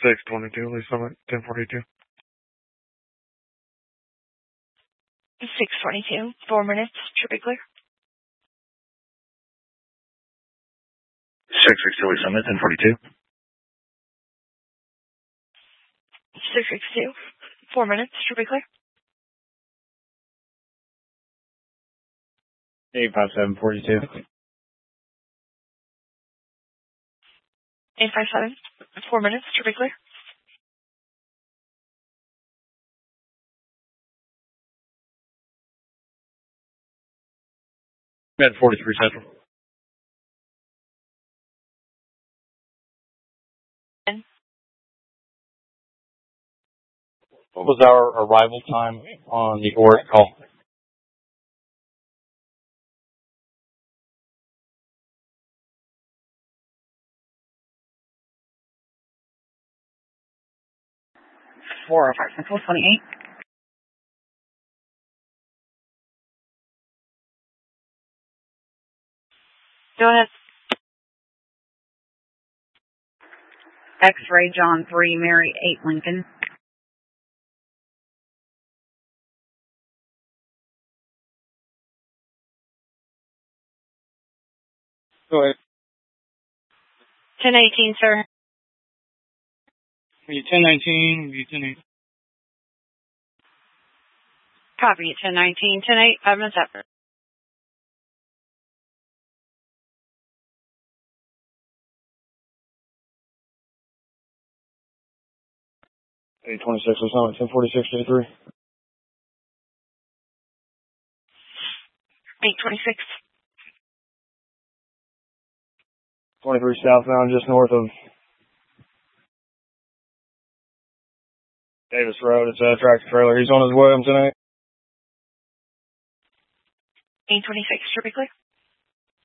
622, Lee Summit, 1042. 622, 4 minutes, should be clear. 662, Lee Summit, 1042. 662, 4 minutes, should be clear. 85742. 857, 4 minutes, should be clear. Med 43 Central. What was our arrival time on the Oric call? Four, Central 28. Go ahead. X-ray John 3, Mary 8, Lincoln. Go ahead. 1018, sir. 1019, 1018. Copy, 1019, 10-8, 5 minutes after. 826, Lee Summit, 1046, J3. 826. 23 southbound, just north of Davis Road. It's a tractor trailer. He's on his way. I'm tonight. 826, should be clear.